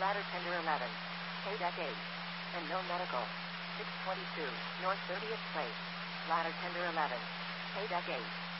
Ladder tender 11. Pay deck 8. And no medical. 622 North 30th Place. Ladder tender 11. Pay deck 8.